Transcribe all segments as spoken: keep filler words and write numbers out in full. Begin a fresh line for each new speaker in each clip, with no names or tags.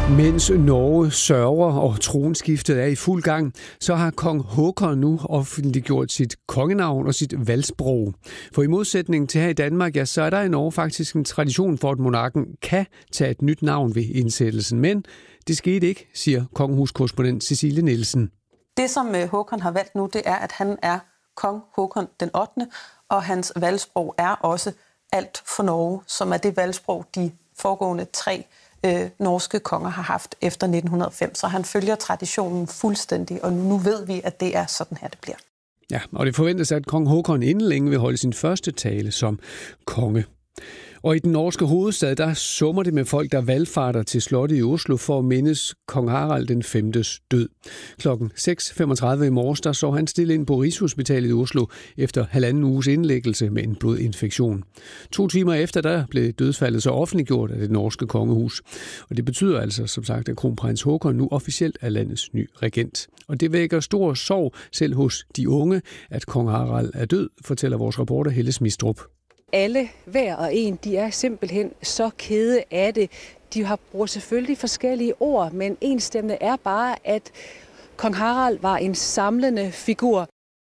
Mens Norge sørger og tronskiftet er i fuld gang, så har kong Håkon nu offentliggjort sit kongenavn og sit valgsprog. For i modsætning til her i Danmark, ja, så er der i Norge faktisk en tradition for, at monarken kan tage et nyt navn ved indsættelsen. Men det skete ikke, siger kongehuskorrespondent Cecilie Nielsen.
Det, som Håkon har valgt nu, det er, at han er kong Håkon den ottende, og hans valgsprog er også alt for Norge, som er det valgsprog, de foregående tre øh, norske konger har haft efter nitten hundrede og fem. Så han følger traditionen fuldstændig, og nu ved vi, at det er sådan her, det bliver.
Ja, og det forventes, at kong Håkon inden længe vil holde sin første tale som konge. Og i den norske hovedstad, der summer det med folk, der valgfarter til slottet i Oslo for at mindes kong Harald den femtes død. Klokken seks femogtredive i morges, der så han stille ind på Rigshospitalet i Oslo efter halvanden uges indlæggelse med en blodinfektion. To timer efter, der blev dødsfaldet så offentliggjort af det norske kongehus. Og det betyder altså, som sagt, at kronprins Håkon nu officielt er landets ny regent. Og det vækker stor sorg selv hos de unge, at kong Harald er død, fortæller vores reporter Helle Smistrup.
Alle, hver og en, de er simpelthen så kede af det. De har brugt selvfølgelig forskellige ord, men enstemmende er bare, at kong Harald var en samlende figur.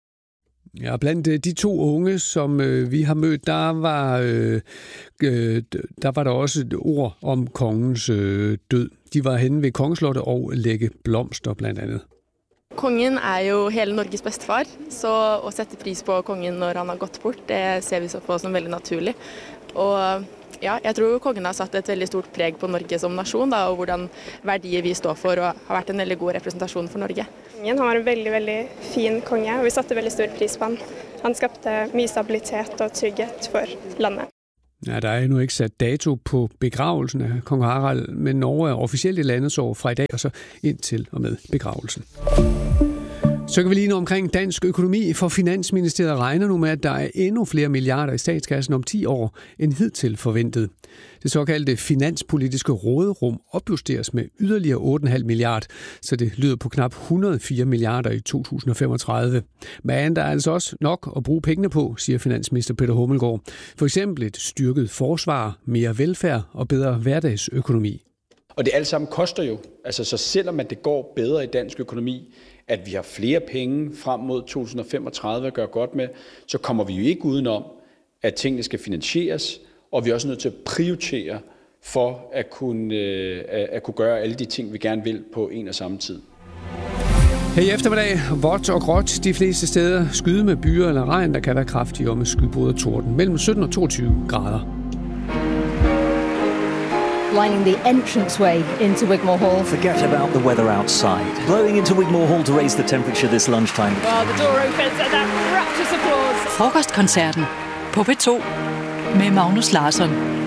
Ja, blandt de to unge, som øh, vi har mødt, der var, øh, øh, der var der også et ord om kongens øh, død. De var henne ved kongeslottet og lægge blomster blandt andet.
Kongen er jo hele Norges bedstefar, så at sætte pris på kongen, når han har gått bort, det ser vi så på som veldig naturligt. Og ja, jeg tror kongen har satt et veldig stort preg på Norge som nation, da, og hvordan verdier vi står for, og har vært en veldig god representasjon for Norge.
Han var en veldig, veldig fin konge, og vi satte veldig stor pris på han. Han skapte mye stabilitet og trygghet for landet.
Ja, der er endnu ikke sat dato på begravelsen af kong Harald, men Norge er officielt i landesår fra i dag og så indtil og med begravelsen. Så kan vi lige nå omkring dansk økonomi, for Finansministeriet regner nu med, at der er endnu flere milliarder i statskassen om ti år end hidtil forventet. Det såkaldte finanspolitiske råderum opjusteres med yderligere otte komma fem milliarder, så det lyder på knap et hundrede og fire milliarder i to tusind og femogtredive. Men der er altså også nok at bruge pengene på, siger finansminister Peter Hummelgaard. For eksempel et styrket forsvar, mere velfærd og bedre hverdagsøkonomi.
Og det alt sammen koster jo, altså så selvom at det går bedre i dansk økonomi, at vi har flere penge frem mod to tusind og femogtredive at gøre godt med, så kommer vi jo ikke udenom, at tingene skal finansieres, og vi er også nødt til at prioritere for at kunne, øh, at kunne gøre alle de ting, vi gerne vil på en og samme tid.
Her i eftermiddag, vådt og gråt de fleste steder, skyde med byer eller regn, der kan være kraftig og med skybrud og torden, mellem sytten og toogtyve grader.
Lining the entranceway into Wigmore Hall.
Forget about the weather outside. Blowing into Wigmore Hall to raise the temperature this lunchtime.
Well, the door opens and that rapturous applause.
Frokostkoncerten på P to med Magnus Larsson.